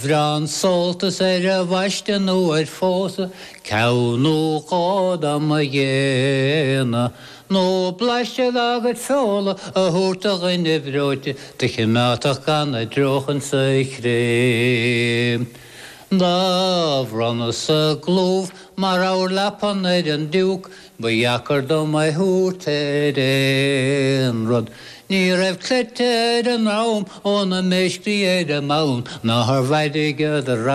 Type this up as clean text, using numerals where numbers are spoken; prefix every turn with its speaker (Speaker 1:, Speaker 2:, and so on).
Speaker 1: Bhrean soltas bhaiste nó fósa, ceanú gád am a dhéana. Nó blaiste agad fóla a thuúrta gine bhróide, de chimeátach gan a drochan sa chrém. Dá bhranna sa glúb, mar áir lepan an dúk, ba dhheacar dom a thuúrta rod. Ní raibh cleite an rám óna meiscí a mán, na thar bhaidige